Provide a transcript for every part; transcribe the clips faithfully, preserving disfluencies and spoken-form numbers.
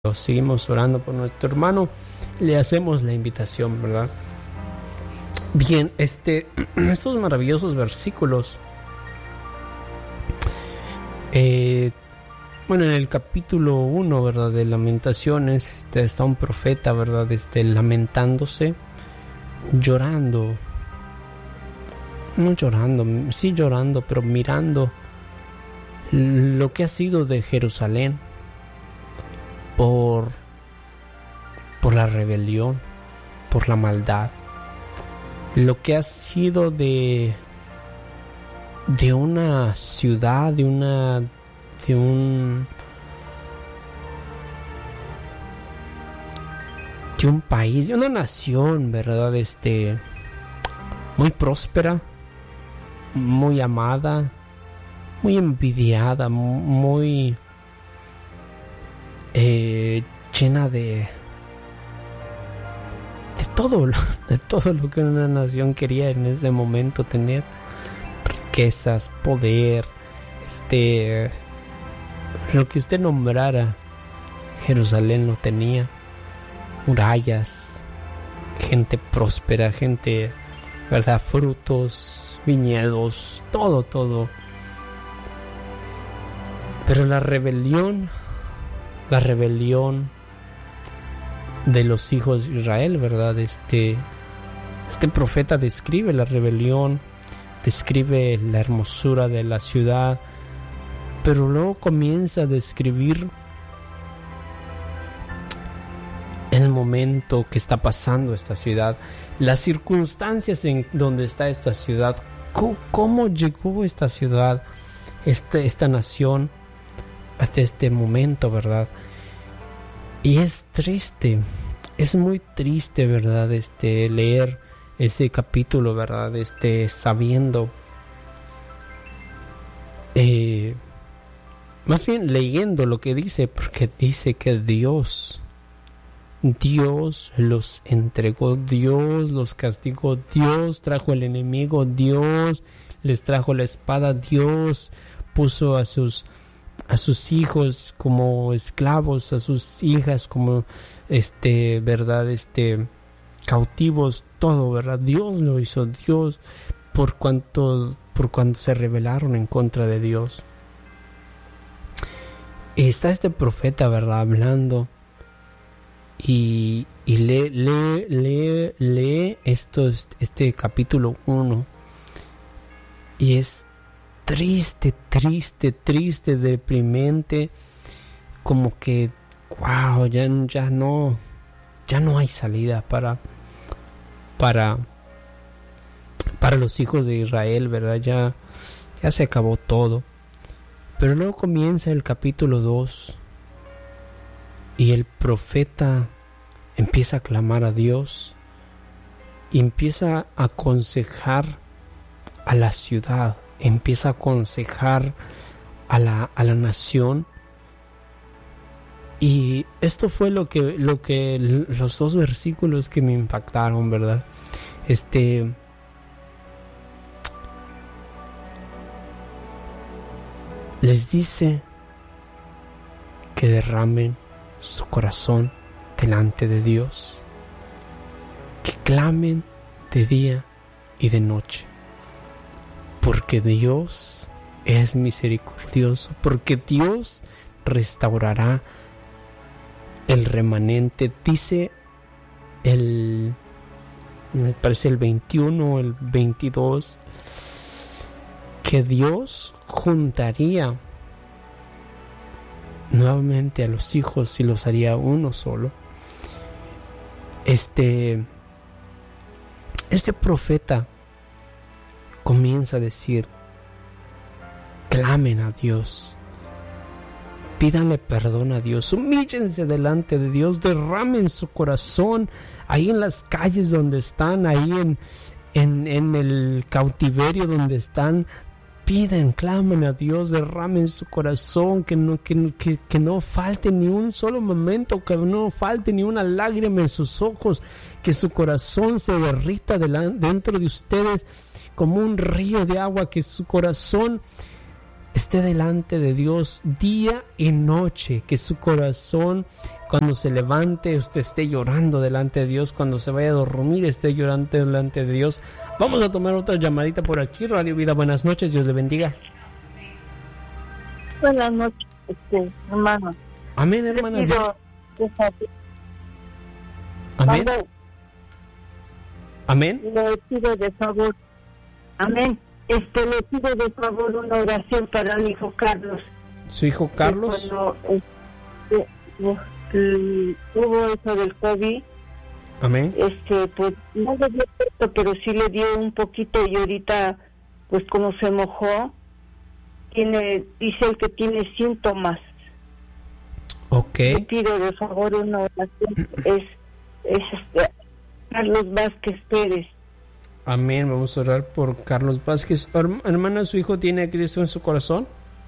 Seguimos orando por nuestro hermano, le hacemos la invitación, ¿verdad? Bien, este, estos maravillosos versículos, eh, bueno, en el capítulo uno, ¿verdad? De Lamentaciones, este, está un profeta, ¿verdad? Este, lamentándose, llorando, no llorando, sí llorando, pero mirando lo que ha sido de Jerusalén. Por, por la rebelión, por la maldad, lo que ha sido de, de una ciudad, de una, de un, de un país, de una nación, ¿verdad? Este, muy próspera, muy amada, muy envidiada, muy Eh, llena de de todo de todo lo que una nación quería en ese momento tener: riquezas, poder, este lo que usted nombrara. Jerusalén lo tenía: murallas, gente próspera, gente, ¿verdad? Frutos, viñedos, todo, todo. Pero la rebelión La rebelión de los hijos de Israel, ¿verdad? Este, este profeta describe la rebelión, describe la hermosura de la ciudad, pero luego comienza a describir el momento que está pasando esta ciudad, las circunstancias en donde está esta ciudad, cómo, cómo llegó esta ciudad, este, esta nación, hasta este momento, ¿verdad? Y es triste, es muy triste, ¿verdad? Este, leer ese capítulo, ¿verdad? Este, sabiendo, eh, más bien leyendo lo que dice, porque dice que Dios, Dios los entregó, Dios los castigó, Dios trajo el enemigo, Dios les trajo la espada, Dios puso a sus a sus hijos como esclavos, a sus hijas como este, ¿verdad? Este, cautivos, todo, ¿verdad? Dios lo hizo, Dios, por cuanto por cuanto se rebelaron en contra de Dios. Y está este profeta, ¿verdad? Hablando y, y lee, lee, lee, lee estos, este capítulo uno, y es triste, triste, triste, deprimente, como que, wow, ya, ya no, ya no hay salida para, para, para los hijos de Israel, ¿verdad? Ya, ya se acabó todo. Pero luego comienza el capítulo dos y el profeta empieza a clamar a Dios y empieza a aconsejar a la ciudad, empieza a aconsejar a la, a la nación. Y esto fue lo que, lo que los dos versículos que me impactaron, ¿verdad? Este, les dice que derramen su corazón delante de Dios, que clamen de día y de noche, porque Dios es misericordioso, porque Dios restaurará el remanente. Dice el, me parece el veintiuno, el veintidós, que Dios juntaría nuevamente a los hijos y los haría uno solo. Este, este profeta comienza a decir: clamen a Dios, pídanle perdón a Dios, humíllense delante de Dios, derramen su corazón ahí en las calles donde están, ahí en, en, en el cautiverio donde están. Piden, clamen a Dios, derramen su corazón, que no, que, que, que no falte ni un solo momento, que no falte ni una lágrima en sus ojos, que su corazón se derrita delante, dentro de ustedes como un río de agua, que su corazón esté delante de Dios día y noche, que su corazón cuando se levante usted esté llorando delante de Dios, cuando se vaya a dormir esté llorando delante de Dios. Vamos a tomar otra llamadita por aquí. Radio Vida, buenas noches, Dios le bendiga. Buenas noches, este, hermano. Amén, hermana. Le pido, Amén. Amén. Le pido de favor, amén. Este, le pido de favor una oración para mi hijo Carlos. ¿Su hijo Carlos? Cuando este, hubo eso del COVID, amén. Este, pues no le dio esto, pero sí le dio un poquito y ahorita, pues como se mojó, tiene, dice él que tiene síntomas. Ok. Le pido de favor una oración. Es, es este, Carlos Vázquez Pérez. Amén. Vamos a orar por Carlos Vázquez. Hermana, ¿su hijo tiene a Cristo en su corazón?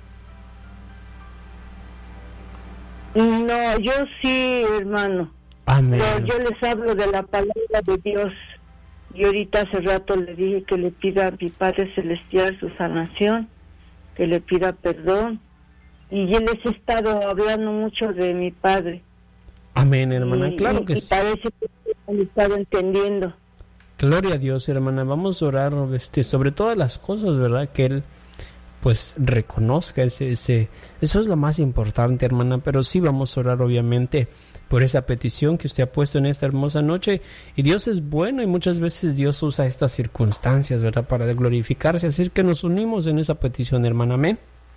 No, yo sí, hermano. Amén. Pero yo les hablo de la palabra de Dios. Y ahorita hace rato le dije que le pida a mi Padre Celestial su sanación, que le pida perdón. Y yo les he estado hablando mucho de mi Padre. Amén, hermana. Y, claro y, que y sí. parece que han estado entendiendo. Gloria a Dios, hermana. Vamos a orar este, sobre todas las cosas, ¿verdad? Que Él pues reconozca ese, ese, eso es lo más importante, hermana. Pero sí vamos a orar obviamente por esa petición que usted ha puesto en esta hermosa noche. Y Dios es bueno y muchas veces Dios usa estas circunstancias, ¿verdad? Para glorificarse. Así que nos unimos en esa petición, hermana. Amén.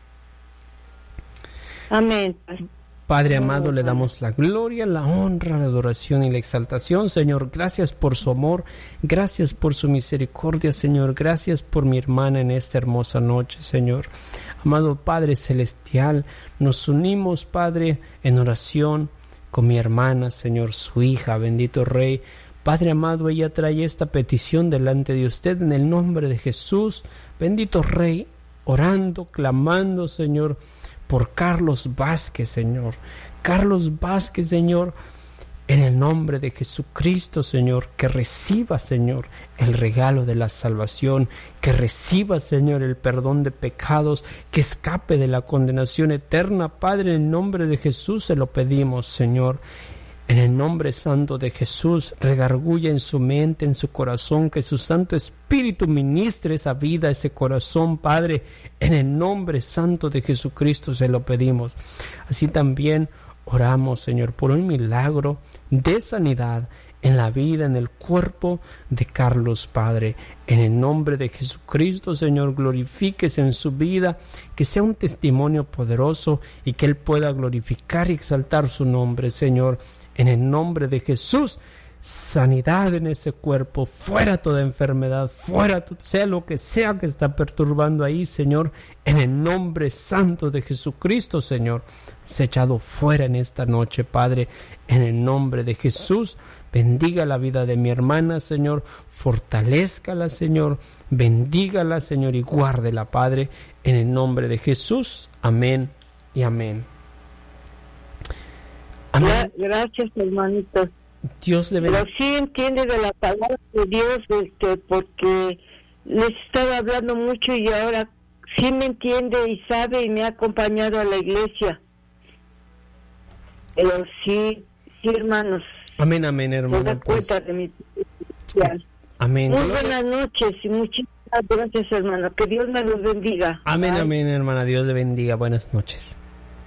Amén. Padre amado, le damos la gloria, la honra, la adoración y la exaltación. Señor, gracias por su amor, gracias por su misericordia, Señor. Gracias por mi hermana en esta hermosa noche, Señor. Amado Padre Celestial, nos unimos, Padre, en oración con mi hermana, Señor, su hija, bendito Rey. Padre amado, ella trae esta petición delante de usted en el nombre de Jesús. Bendito Rey, orando, clamando, Señor, por Carlos Vázquez, Señor. Carlos Vázquez, Señor, en el nombre de Jesucristo, Señor, que reciba, Señor, el regalo de la salvación, que reciba, Señor, el perdón de pecados, que escape de la condenación eterna. Padre, en el nombre de Jesús se lo pedimos, Señor. En el nombre santo de Jesús, redarguya en su mente, en su corazón, que su Santo Espíritu ministre esa vida, ese corazón, Padre. En el nombre santo de Jesucristo se lo pedimos. Así también oramos, Señor, por un milagro de sanidad en la vida, en el cuerpo de Carlos, Padre. En el nombre de Jesucristo, Señor, glorifíquese en su vida, que sea un testimonio poderoso y que Él pueda glorificar y exaltar su nombre, Señor. En el nombre de Jesús, sanidad en ese cuerpo, fuera toda enfermedad, fuera todo, sea lo que sea que está perturbando ahí, Señor. En el nombre santo de Jesucristo, Señor, se ha echado fuera en esta noche, Padre. En el nombre de Jesús, bendiga la vida de mi hermana, Señor, fortalézcala, Señor, bendígala, Señor, y guárdela, Padre, en el nombre de Jesús. Amén y amén. Amén. Gracias, hermanito. Dios le bendiga. Pero sí entiende de la palabra de Dios, este, porque les estaba hablando mucho y ahora sí me entiende y sabe y me ha acompañado a la iglesia. Pero sí, sí, hermanos. Amén, amén, hermano. Me da cuenta pues, de mi especial. Amén. Muy buenas noches y muchísimas gracias, hermano. Que Dios me los bendiga. Amén, Bye. Amén, hermana. Dios le bendiga. Buenas noches.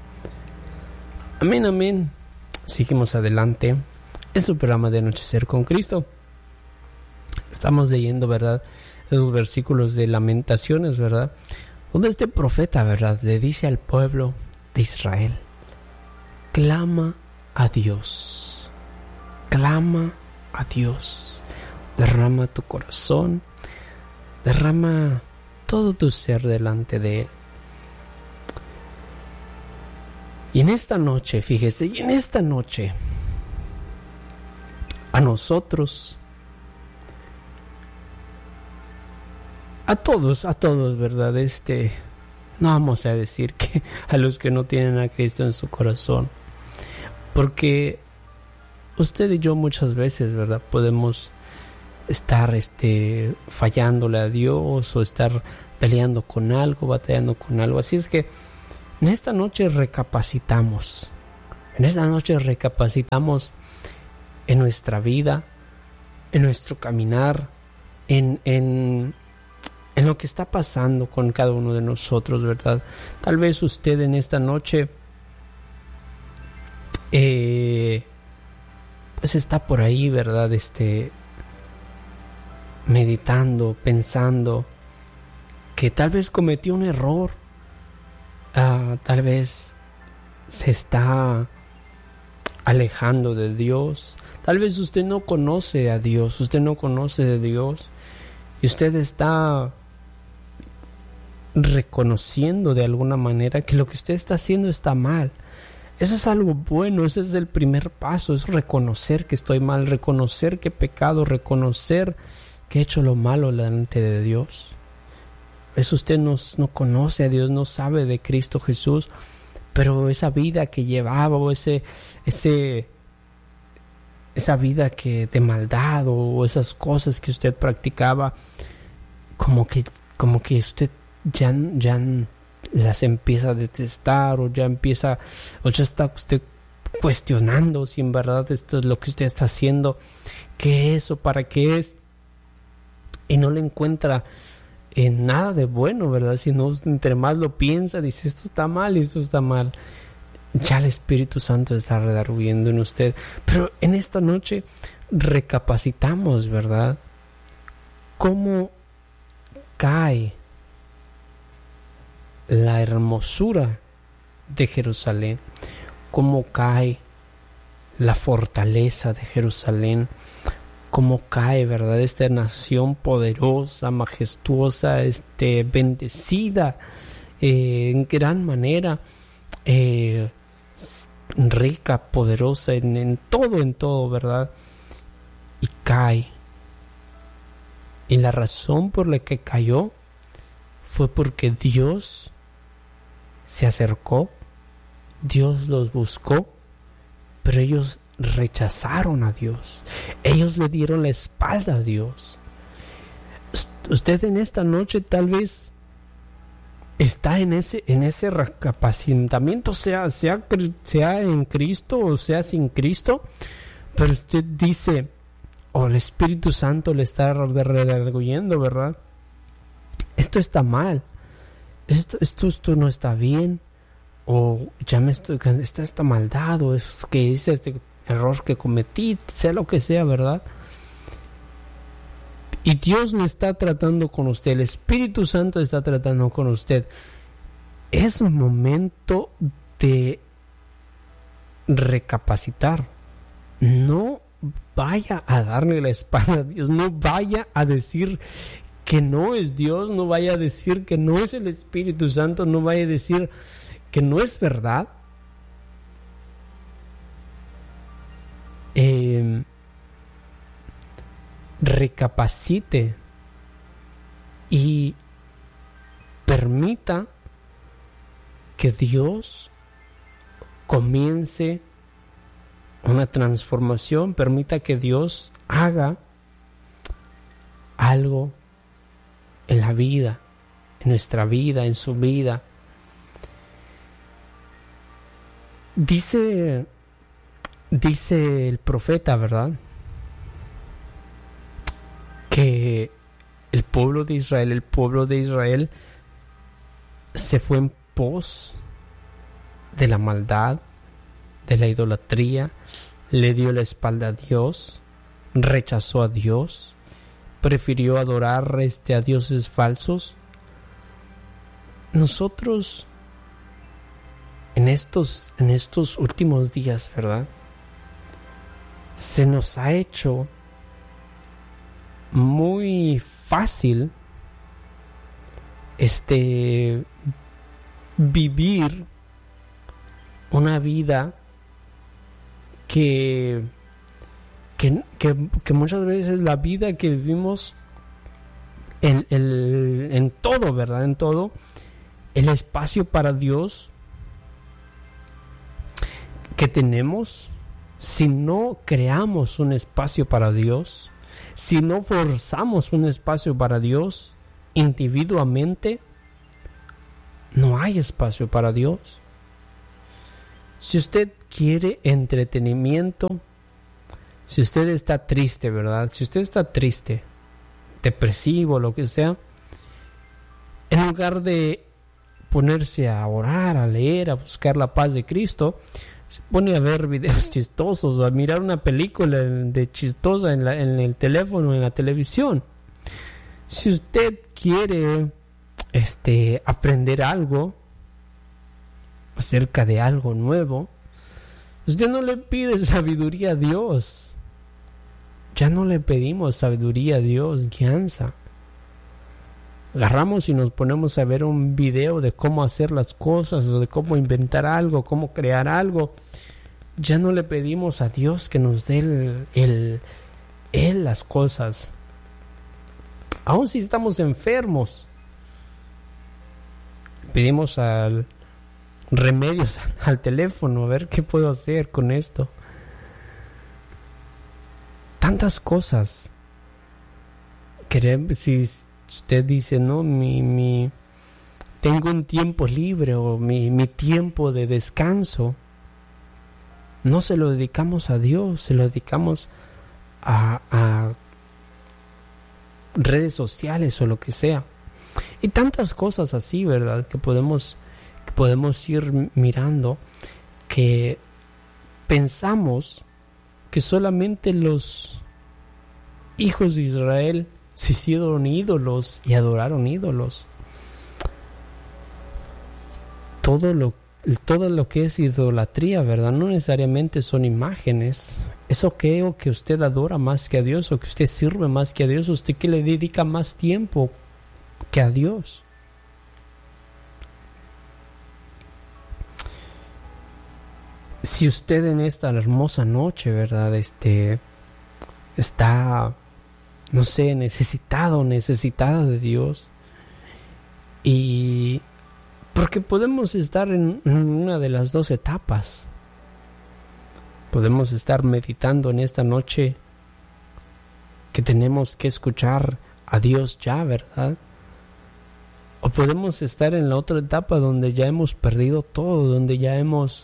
Amén, amén. Seguimos adelante en su programa de Anochecer con Cristo. Estamos leyendo, ¿verdad?, esos versículos de Lamentaciones, ¿verdad?, donde este profeta, ¿verdad?, le dice al pueblo de Israel: clama a Dios, clama a Dios, derrama tu corazón, derrama todo tu ser delante de Él. Y en esta noche, fíjese, y en esta noche, a nosotros, a todos, a todos, ¿verdad? Este, no vamos a decir que a los que no tienen a Cristo en su corazón, porque usted y yo muchas veces, ¿verdad?, podemos estar este, fallándole a Dios o estar peleando con algo, batallando con algo. Así es que en esta noche recapacitamos. En esta noche recapacitamos en nuestra vida, en nuestro caminar, en, en, en lo que está pasando con cada uno de nosotros, ¿verdad? Tal vez usted en esta noche eh, pues está por ahí, ¿verdad? Este, meditando, pensando que tal vez cometió un error, uh, tal vez se está alejando de Dios, tal vez usted no conoce a Dios, usted no conoce de Dios y usted está reconociendo de alguna manera que lo que usted está haciendo está mal. Eso es algo bueno, ese es el primer paso, es reconocer que estoy mal, reconocer que he pecado, reconocer que he hecho lo malo delante de Dios. Eso usted no, no conoce a Dios, no sabe de Cristo Jesús, pero esa vida que llevaba, o ese, ese, esa vida que de maldad, o esas cosas que usted practicaba, como que, como que usted ya, ya las empieza a detestar, o ya empieza, o ya está usted cuestionando si en verdad esto es lo que usted está haciendo, qué es o para qué es, y no le encuentra en nada de bueno, ¿verdad? Si no, entre más lo piensa, dice esto está mal y esto está mal. Ya el Espíritu Santo está redarguyendo en usted. Pero en esta noche recapacitamos, ¿verdad? Cómo cae la hermosura de Jerusalén, cómo cae la fortaleza de Jerusalén, cómo cae, ¿verdad? Esta nación poderosa, majestuosa, este, bendecida eh, en gran manera, eh, rica, poderosa en, en todo, en todo, ¿verdad? Y cae. Y la razón por la que cayó fue porque Dios se acercó, Dios los buscó, pero ellos rechazaron a Dios. Ellos le dieron la espalda a Dios. Usted en esta noche tal vez está en ese en ese recapacitamiento, sea sea sea en Cristo o sea sin Cristo, pero usted dice, o oh, el Espíritu Santo le está redarguyendo, ¿verdad? Esto está mal. Esto esto esto no está bien. O ya me estoy está esta maldad, o es que hice este error que cometí, sea lo que sea, ¿verdad? Y Dios le está tratando con usted, el Espíritu Santo está tratando con usted. Es un momento de recapacitar. No vaya a darle la espalda a Dios, no vaya a decir que no es Dios, no vaya a decir que no es el Espíritu Santo, no vaya a decir que no es verdad. Eh, recapacite y permita que Dios comience una transformación, permita que Dios haga algo en la vida, en nuestra vida, en su vida. Dice Dice el profeta, ¿verdad?, que el pueblo de Israel, el pueblo de Israel se fue en pos de la maldad, de la idolatría, le dio la espalda a Dios, rechazó a Dios, prefirió adorar este, a dioses falsos. Nosotros en estos, en estos últimos días, ¿verdad?, se nos ha hecho muy fácil este vivir una vida que, que, que, que muchas veces la vida que vivimos en, en, en todo, ¿verdad? En todo, el espacio para Dios que tenemos, si no creamos un espacio para Dios, si no forzamos un espacio para Dios, individualmente, no hay espacio para Dios. Si usted quiere entretenimiento, si usted está triste, ¿verdad? Si usted está triste, depresivo, lo que sea, en lugar de ponerse a orar, a leer, a buscar la paz de Cristo, se pone a ver videos chistosos, a mirar una película de chistosa en, la, en el teléfono, en la televisión. Si usted quiere este, aprender algo acerca de algo nuevo, usted no le pide sabiduría a Dios. Ya no le pedimos sabiduría a Dios, guianza. Agarramos y nos ponemos a ver un video de cómo hacer las cosas, o de cómo inventar algo, cómo crear algo. Ya no le pedimos a Dios que nos dé el, el, Él las cosas. Aun si estamos enfermos, pedimos al remedios al teléfono, a ver qué puedo hacer con esto. Tantas cosas. Querer, si usted dice, no, mi, mi, tengo un tiempo libre o mi, mi tiempo de descanso, no se lo dedicamos a Dios, se lo dedicamos a, a redes sociales o lo que sea. Y tantas cosas así, ¿verdad? Que podemos, que podemos ir mirando, que pensamos que solamente los hijos de Israel se hicieron ídolos y adoraron ídolos. Todo lo, todo lo que es idolatría, ¿verdad? No necesariamente son imágenes. Eso que, que usted adora más que a Dios, o que usted sirve más que a Dios, usted que le dedica más tiempo que a Dios. Si usted en esta hermosa noche, ¿verdad? Este está, no sé, necesitado, necesitada de Dios. Y porque podemos estar en, en una de las dos etapas. Podemos estar meditando en esta noche que tenemos que escuchar a Dios ya, ¿verdad? O podemos estar en la otra etapa donde ya hemos perdido todo, donde ya hemos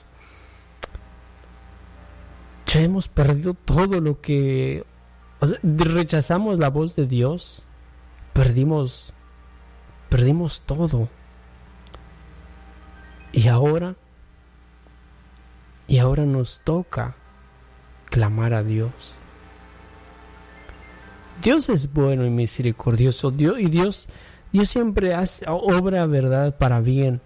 ya hemos perdido todo lo que, o sea, rechazamos la voz de Dios, perdimos perdimos todo. Y ahora y ahora nos toca clamar a Dios. Dios es bueno y misericordioso, Dios y Dios Dios siempre hace obra, ¿verdad?, para bien.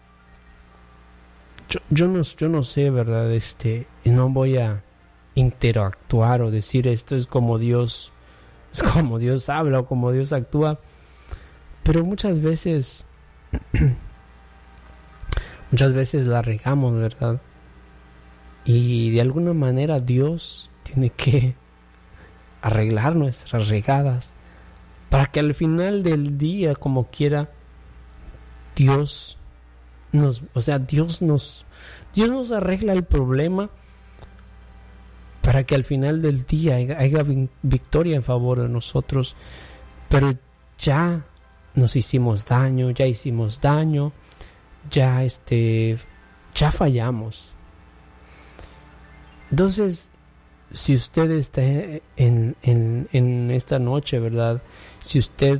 Yo, yo, no, yo no sé, ¿verdad? Este, no voy a interactuar o decir esto es como Dios, es como Dios habla o como Dios actúa. Pero muchas veces, muchas veces la regamos, ¿verdad? Y de alguna manera Dios tiene que arreglar nuestras regadas, para que al final del día, como quiera, Dios nos, o sea, Dios nos, Dios nos arregla el problema, para que al final del día haya, haya victoria en favor de nosotros. Pero ya nos hicimos daño, ya hicimos daño, ya este, ya fallamos. Entonces, si usted está en, en, en esta noche, ¿verdad? Si usted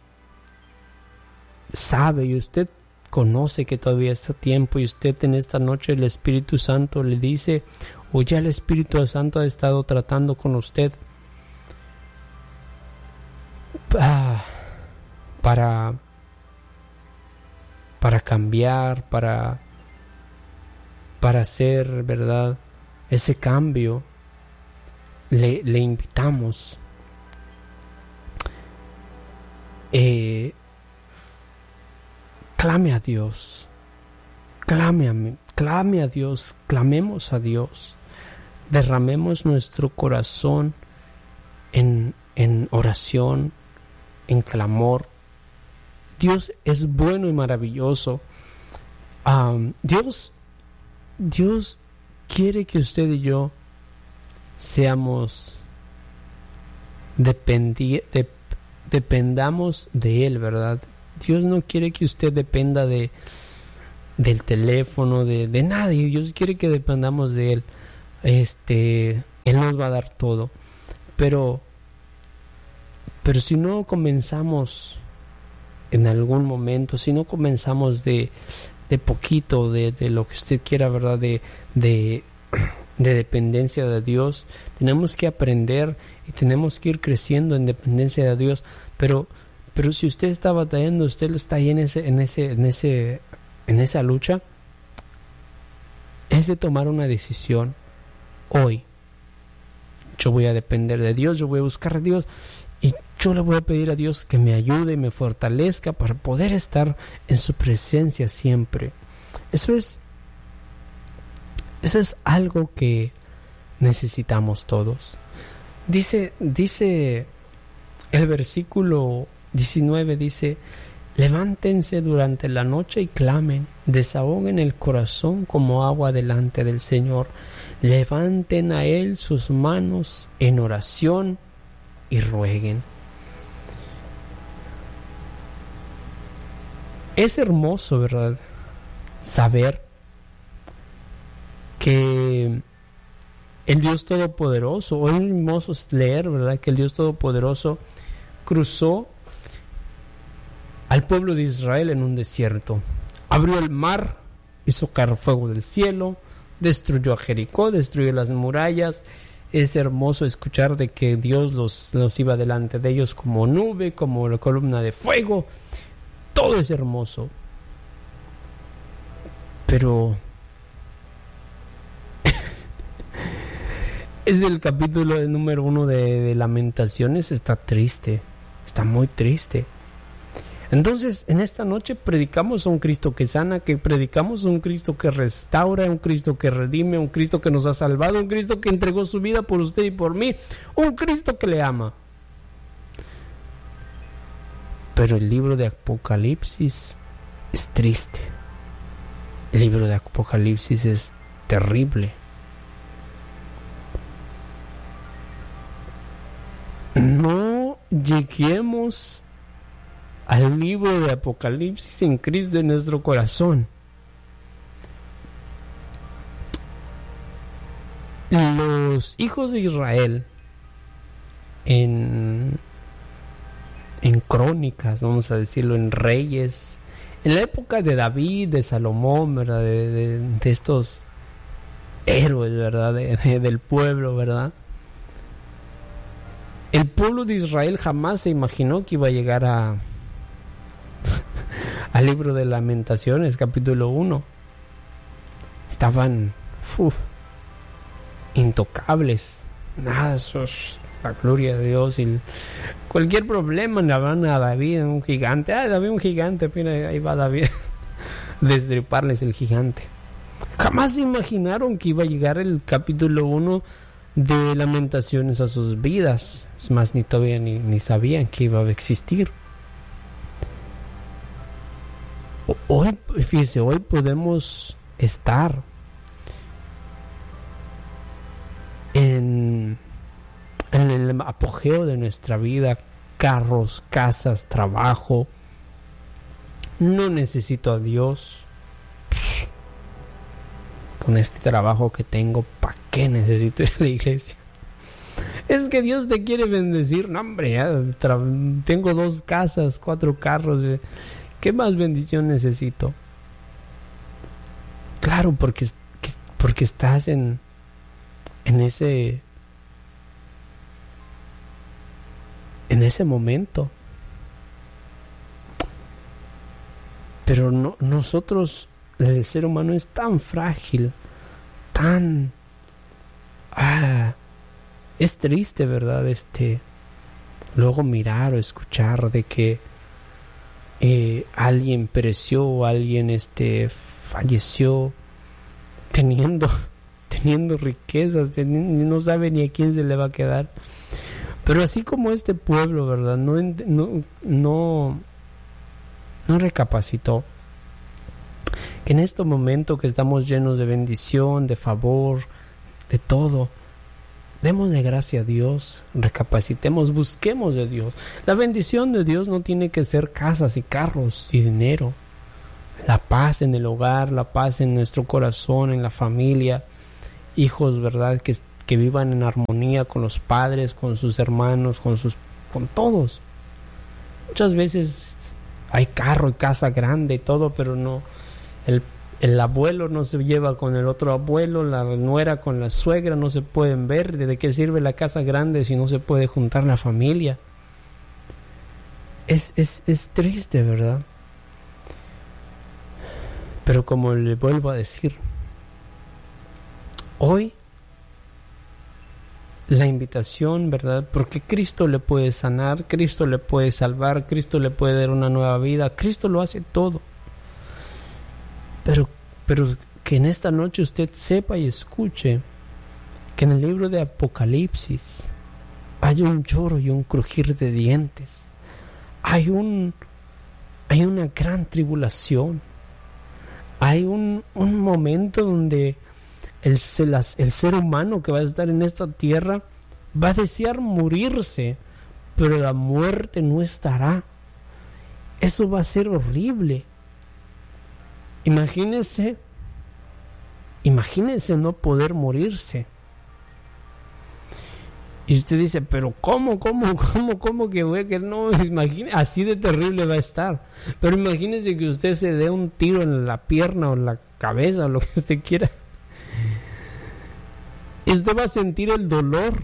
sabe y usted conoce que todavía está tiempo, y usted en esta noche el Espíritu Santo le dice, o ya el Espíritu Santo ha estado tratando con usted ah, para para cambiar, para para hacer, ¿verdad?, ese cambio, le, le invitamos eh, clame a Dios, clame a mí, clame a Dios, clamemos a Dios, derramemos nuestro corazón en, en oración, en clamor. Dios es bueno y maravilloso. Um, Dios, Dios quiere que usted y yo seamos dependi- de, dependamos de Él, ¿verdad? Dios no quiere que usted dependa de del teléfono, de, de nadie. Dios quiere que dependamos de Él. Este, Él nos va a dar todo. Pero, pero si no comenzamos en algún momento, si no comenzamos de, de poquito, de, de lo que usted quiera, ¿verdad? De, de, de dependencia de Dios, tenemos que aprender y tenemos que ir creciendo en dependencia de Dios. Pero, pero si usted está batallando, usted está ahí en ese, en ese, en ese, en esa lucha, es de tomar una decisión hoy. Yo voy a depender de Dios, yo voy a buscar a Dios y yo le voy a pedir a Dios que me ayude y me fortalezca para poder estar en su presencia siempre. Eso es, eso es algo que necesitamos todos. Dice, dice el versículo diecinueve, dice: levántense durante la noche y clamen, desahoguen el corazón como agua delante del Señor. Levanten a Él sus manos en oración y rueguen. Es hermoso, ¿verdad?, saber que el Dios Todopoderoso, o es hermoso leer, ¿verdad?, que el Dios Todopoderoso cruzó al pueblo de Israel en un desierto. Abrió el mar, hizo caer fuego del cielo, destruyó a Jericó, destruyó las murallas. Es hermoso escuchar de que Dios los, los iba delante de ellos como nube, como la columna de fuego. Todo es hermoso. Pero es el capítulo número uno de, de Lamentaciones. Está triste, está muy triste. Entonces, en esta noche predicamos a un Cristo que sana, que predicamos a un Cristo que restaura, un Cristo que redime, un Cristo que nos ha salvado, un Cristo que entregó su vida por usted y por mí, un Cristo que le ama. Pero el libro de Apocalipsis es triste. El libro de Apocalipsis es terrible. No lleguemos al libro de Apocalipsis en Cristo en nuestro corazón. Los hijos de Israel en, en crónicas, vamos a decirlo, en reyes, en la época de David, de Salomón, ¿verdad?, de, de, de estos héroes, ¿verdad?, de, de, del pueblo, ¿verdad? El pueblo de Israel jamás se imaginó que iba a llegar a al libro de Lamentaciones, capítulo uno. Estaban uf, intocables. Nada, eso es la gloria de Dios. Y cualquier problema le van a David, un gigante. Ah, David, un gigante. Mira, ahí va David. Destriparles el gigante. Jamás se imaginaron que iba a llegar el capítulo uno de Lamentaciones a sus vidas. Es más, ni todavía ni, ni sabían que iba a existir. Hoy, fíjese, hoy podemos estar en, en el apogeo de nuestra vida, carros, casas, trabajo. No necesito a Dios. Con este trabajo que tengo, ¿para qué necesito ir a la iglesia? Es que Dios te quiere bendecir. No, hombre, ya tra- tengo dos casas, cuatro carros. Eh. ¿Qué más bendición necesito? Claro, porque, porque estás en, en ese en ese momento. Pero no, nosotros, el ser humano es tan frágil, tan ah, es triste, ¿verdad? Este, luego mirar o escuchar de que Eh, alguien pereció, alguien este falleció teniendo teniendo riquezas, teniendo, no sabe ni a quién se le va a quedar. Pero así como este pueblo, ¿verdad?, no no no, no recapacitó que en este momento que estamos llenos de bendición, de favor, de todo, Demos de gracia a Dios, recapacitemos, busquemos de Dios. La bendición de Dios no tiene que ser casas y carros y dinero. La paz en el hogar, la paz en nuestro corazón, en la familia. Hijos, ¿verdad? Que, que vivan en armonía con los padres, con sus hermanos, con, sus, con todos. Muchas veces hay carro y casa grande y todo, pero no... El El abuelo no se lleva con el otro abuelo, la nuera con la suegra, no se pueden ver. ¿De qué sirve la casa grande si no se puede juntar la familia? Es, es, es triste, ¿verdad? Pero como le vuelvo a decir, hoy la invitación, ¿verdad? Porque Cristo le puede sanar, Cristo le puede salvar, Cristo le puede dar una nueva vida, Cristo lo hace todo. Pero, pero que en esta noche usted sepa y escuche que en el libro de Apocalipsis hay un lloro y un crujir de dientes. Hay un, hay una gran tribulación. Hay un, un momento donde el, el ser humano que va a estar en esta tierra va a desear morirse, pero la muerte no estará. Eso va a ser horrible. Imagínense, imagínense no poder morirse. Y usted dice, pero ¿cómo, cómo, cómo, cómo que voy a que no? Imagine, así de terrible va a estar. Pero imagínense que usted se dé un tiro en la pierna o en la cabeza o lo que usted quiera. Y usted va a sentir el dolor,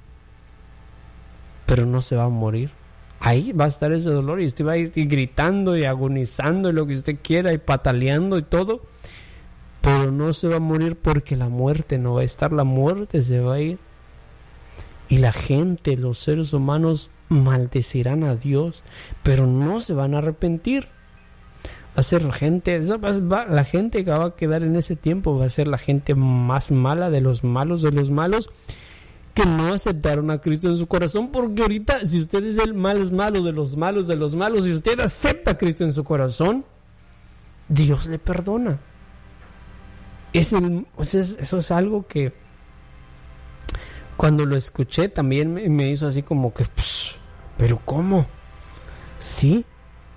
pero no se va a morir. Ahí va a estar ese dolor y usted va a ir gritando y agonizando y lo que usted quiera y pataleando y todo, pero no se va a morir porque la muerte no va a estar, la muerte se va a ir. Y la gente, los seres humanos maldecirán a Dios, pero no se van a arrepentir. Va a ser gente, la gente que va a quedar en ese tiempo va a ser la gente más mala de los malos de los malos, que no aceptaron a Cristo en su corazón. Porque ahorita, si usted es el malo malo de los malos de los malos, si usted acepta a Cristo en su corazón, Dios le perdona. Es el, eso, es, eso es algo que cuando lo escuché también me, me hizo así como que, psh, ¿pero cómo? Sí.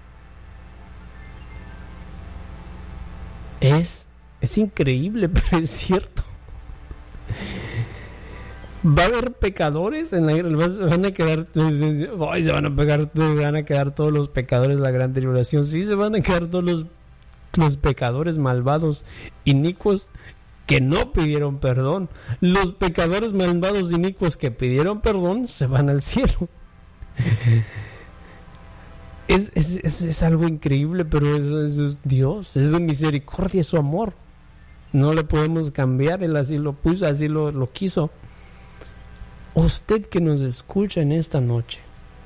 Es, es increíble, pero es cierto. Va a haber pecadores en la, van a quedar, ay, se van a pegar, van a quedar todos los pecadores de la gran tribulación. Sí, se van a quedar todos los, los pecadores malvados, inicuos, que no pidieron perdón. Los pecadores malvados, inicuos que pidieron perdón, se van al cielo. Es, es, es, es algo increíble, pero eso, eso es Dios, es su misericordia, es su amor. No le podemos cambiar, Él así lo puso, así lo, lo quiso. Usted que nos escucha en esta noche,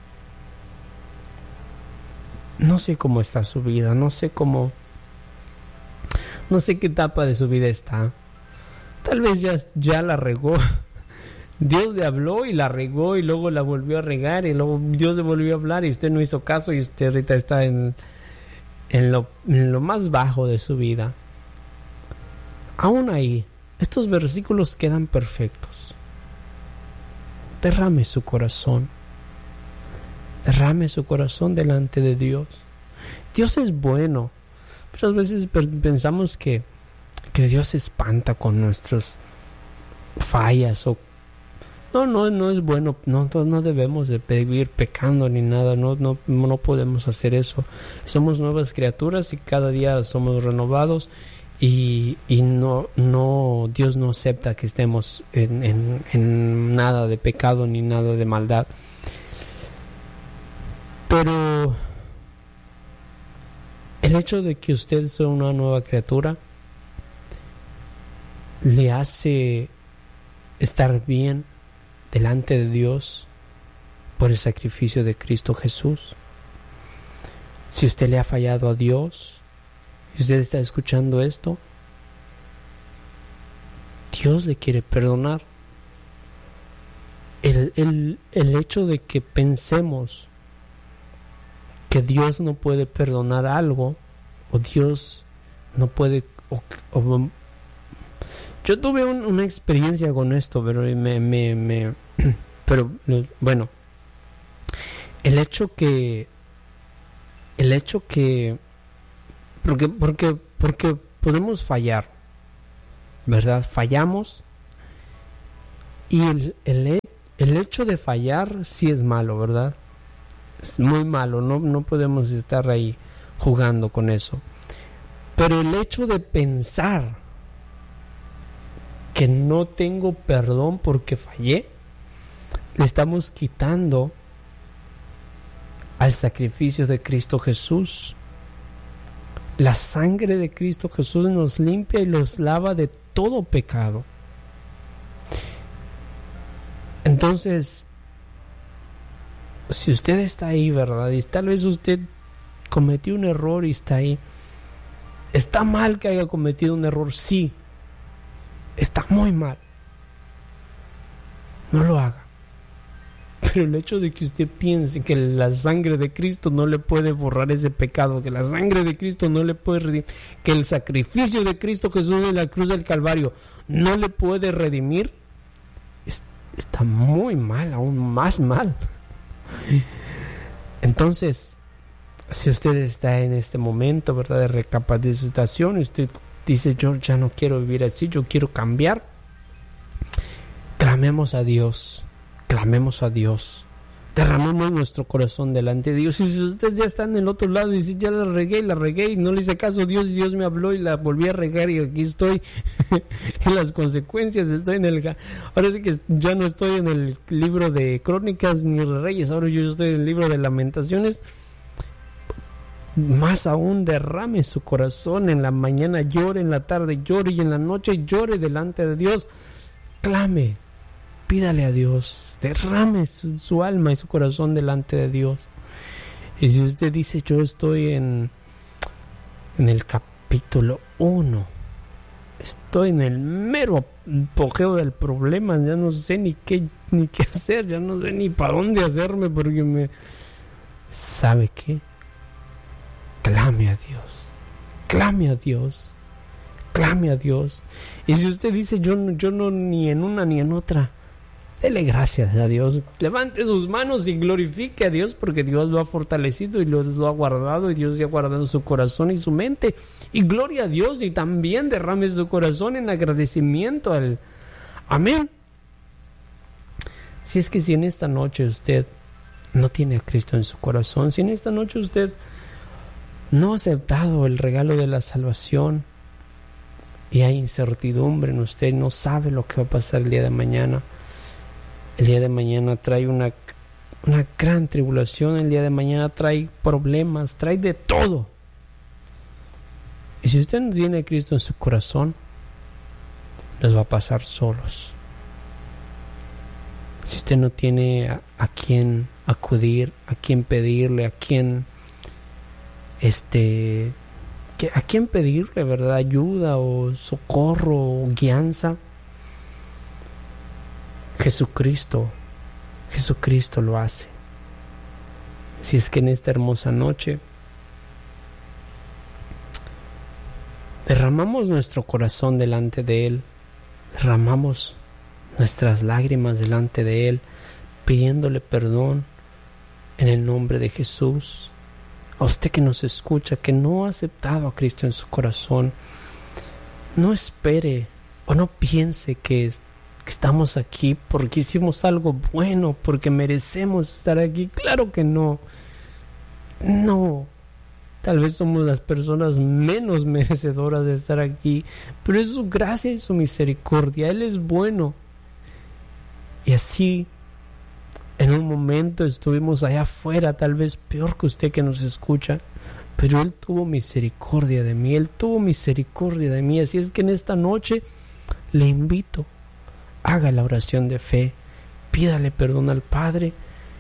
no sé cómo está su vida, no sé cómo, no sé qué etapa de su vida está. Tal vez ya, ya la regó. Dios le habló y la regó y luego la volvió a regar y luego Dios le volvió a hablar y usted no hizo caso y usted ahorita está en, en, lo, en lo más bajo de su vida. Aún ahí, estos versículos quedan perfectos. Derrame su corazón. Derrame su corazón delante de Dios. Dios es bueno. Muchas veces pensamos que, que Dios se espanta con nuestras fallas o no, no, no es bueno. No, no debemos de vivir pecando ni nada. No, no, no podemos hacer eso. Somos nuevas criaturas y cada día somos renovados. Y, y no, no, Dios no acepta que estemos en, en, en nada de pecado ni nada de maldad. Pero el hecho de que usted sea una nueva criatura le hace estar bien delante de Dios por el sacrificio de Cristo Jesús. Si usted le ha fallado a Dios, si usted está escuchando esto, Dios le quiere perdonar. El, el, el hecho de que pensemos que Dios no puede perdonar algo, o Dios no puede, o, o Yo tuve un, una experiencia con esto, pero me, me, me pero bueno, el hecho que el hecho que porque porque porque podemos fallar, ¿verdad? Fallamos y el el, el hecho de fallar sí es malo, ¿verdad? Es muy malo, no no podemos estar ahí jugando con eso. Pero el hecho de pensar que no tengo perdón porque fallé, le estamos quitando al sacrificio de Cristo Jesús. La sangre de Cristo Jesús nos limpia y los lava de todo pecado. Entonces, si usted está ahí, ¿verdad? Y tal vez usted cometió un error y está ahí. ¿Está mal que haya cometido un error? Sí. Está muy mal. No lo haga. Pero el hecho de que usted piense que la sangre de Cristo no le puede borrar ese pecado, que la sangre de Cristo no le puede redimir, que el sacrificio de Cristo Jesús en la cruz del Calvario no le puede redimir, es, está muy mal, aún más mal. Entonces, si usted está en este momento, ¿verdad?, de recapacitación, y usted dice, yo ya no quiero vivir así, yo quiero cambiar, clamemos a Dios, clamemos a Dios, derramemos nuestro corazón delante de Dios. Y si usted ya está en el otro lado y dice, ya la regué, la regué y no le hice caso a Dios, y Dios me habló y la volví a regar y aquí estoy en las consecuencias, estoy en el... Ahora sí que ya no estoy en el libro de Crónicas ni de Reyes, ahora yo estoy en el libro de Lamentaciones. Más aún, derrame su corazón en la mañana, llore en la tarde, llore y en la noche llore delante de Dios. Clame, pídale a Dios, derrame su, su alma y su corazón delante de Dios. Y si usted dice, yo estoy en, en el capítulo uno, estoy en el mero apogeo del problema, ya no sé ni qué, ni qué hacer, ya no sé ni para dónde hacerme, porque me... ¿Sabe qué? Clame a Dios, clame a Dios, clame a Dios. Y si usted dice, yo, yo no ni en una ni en otra, dele gracias a Dios, levante sus manos y glorifique a Dios, porque Dios lo ha fortalecido y Dios lo ha guardado, y Dios ya ha guardado su corazón y su mente, y gloria a Dios, y también derrame su corazón en agradecimiento al... Amén. Si es que si en esta noche usted no tiene a Cristo en su corazón, si en esta noche usted no ha aceptado el regalo de la salvación y hay incertidumbre en usted, no sabe lo que va a pasar el día de mañana, el día de mañana trae una, una gran tribulación, el día de mañana trae problemas, trae de todo. Y si usted no tiene a Cristo en su corazón, les va a pasar solos. Si usted no tiene a, a quién acudir, a quién pedirle, a quién este que, a quién pedirle, ¿verdad?, ayuda o socorro o guianza, Jesucristo, Jesucristo lo hace. Si es que en esta hermosa noche derramamos nuestro corazón delante de Él, derramamos nuestras lágrimas delante de Él, pidiéndole perdón en el nombre de Jesús. A usted que nos escucha, que no ha aceptado a Cristo en su corazón, no espere o no piense que, es, que estamos aquí porque hicimos algo bueno, porque merecemos estar aquí. Claro que no. No. Tal vez somos las personas menos merecedoras de estar aquí, pero es su gracia y su misericordia. Él es bueno. Y así, en un momento estuvimos allá afuera, tal vez peor que usted que nos escucha, pero Él tuvo misericordia de mí, Él tuvo misericordia de mí. Así es que en esta noche le invito, haga la oración de fe, pídale perdón al Padre.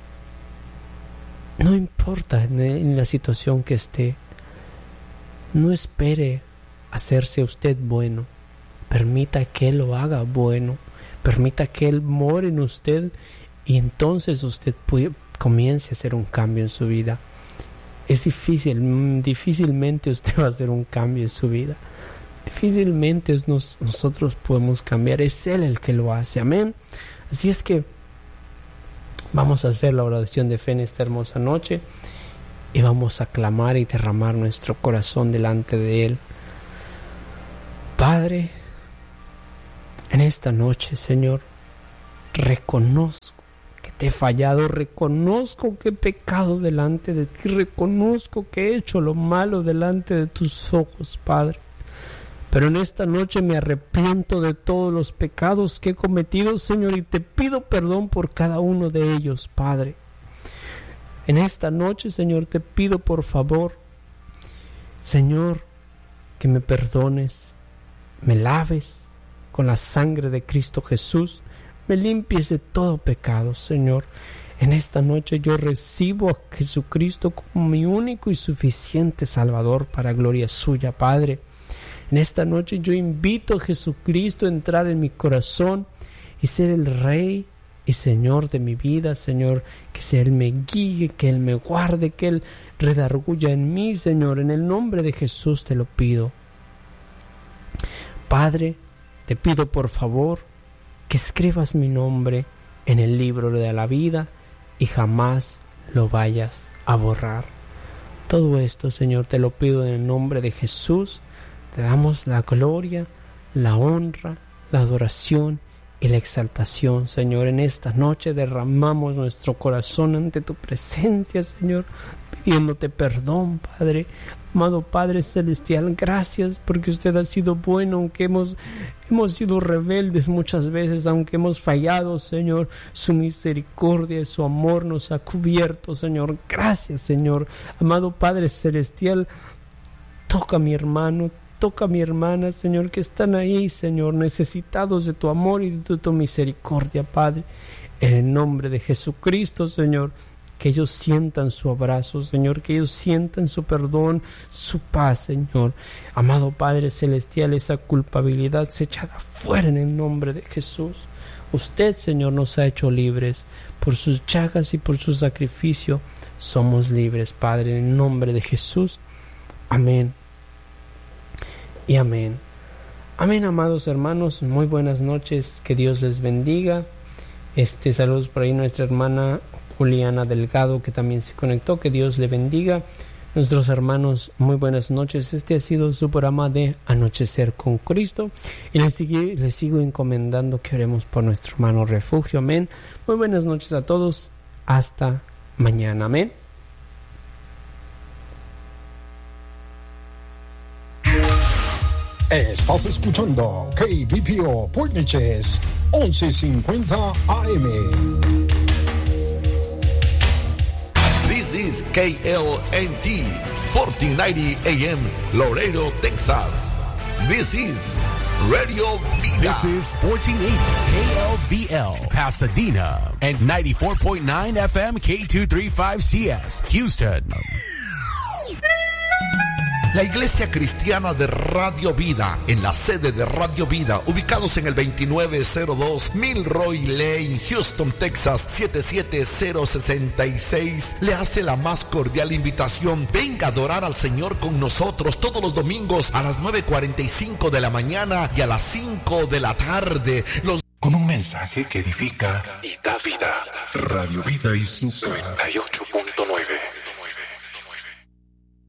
No importa en la situación que esté, no espere hacerse usted bueno, permita que Él lo haga bueno, permita que Él more en usted, y entonces usted puede, comience a hacer un cambio en su vida. Es difícil, difícilmente usted va a hacer un cambio en su vida. difícilmente nos, nosotros podemos cambiar. Es Él el que lo hace. Amén. Así es que vamos a hacer la oración de fe en esta hermosa noche y vamos a clamar y derramar nuestro corazón delante de Él. Padre, en esta noche, Señor, reconozco que te he fallado, reconozco que he pecado delante de ti, reconozco que he hecho lo malo delante de tus ojos, Padre. Pero en esta noche me arrepiento de todos los pecados que he cometido, Señor, y te pido perdón por cada uno de ellos, Padre. En esta noche, Señor, te pido por favor, Señor, que me perdones, me laves con la sangre de Cristo Jesús, me limpies de todo pecado, Señor. En esta noche yo recibo a Jesucristo como mi único y suficiente Salvador para gloria suya, Padre. En esta noche yo invito a Jesucristo a entrar en mi corazón y ser el Rey y Señor de mi vida, Señor. Que Él me guíe, que Él me guarde, que Él redarguya en mí, Señor. En el nombre de Jesús te lo pido. Padre, te pido por favor que escribas mi nombre en el libro de la vida y jamás lo vayas a borrar. Todo esto, Señor, te lo pido en el nombre de Jesús. Te damos la gloria, la honra, la adoración y la exaltación, Señor. En esta noche derramamos nuestro corazón ante tu presencia, Señor, pidiéndote perdón, Padre. Amado Padre Celestial, gracias porque usted ha sido bueno, aunque hemos, hemos sido rebeldes muchas veces, aunque hemos fallado, Señor. Su misericordia y su amor nos ha cubierto, Señor. Gracias, Señor. Amado Padre Celestial, toca a mi hermano, toca a mi hermana, Señor, que están ahí, Señor, necesitados de tu amor y de tu, tu misericordia, Padre. En el nombre de Jesucristo, Señor, que ellos sientan su abrazo, Señor, que ellos sientan su perdón, su paz, Señor. Amado Padre Celestial, esa culpabilidad se echa afuera en el nombre de Jesús. Usted, Señor, nos ha hecho libres. Por sus llagas y por su sacrificio somos libres, Padre, en el nombre de Jesús. Amén. Y amén. Amén, amados hermanos, muy buenas noches, que Dios les bendiga. Este, saludos por ahí nuestra hermana Juliana Delgado, que también se conectó, que Dios le bendiga. Nuestros hermanos, muy buenas noches. Este ha sido su programa de Anochecer con Cristo, y les sigo, les sigo encomendando que oremos por nuestro hermano Refugio. Amén. Muy buenas noches a todos, hasta mañana. Amén. Estás escuchando K B P O Port Neches once cincuenta A M. This is K L N T fourteen ninety A M Laredo, Texas. This is Radio Vida. This is fourteen eighty K L V L Pasadena and ninety-four point nine F M K two thirty-five C S Houston. La Iglesia Cristiana de Radio Vida, en la sede de Radio Vida, ubicados en el veintinueve cero dos Milroy Lane, Houston, Texas, siete siete cero seis seis, le hace la más cordial invitación. Venga a adorar al Señor con nosotros todos los domingos a las nueve cuarenta y cinco de la mañana y a las cinco de la tarde. Los Con un mensaje que edifica y da vida. Radio Vida y su noventa y ocho punto nueve.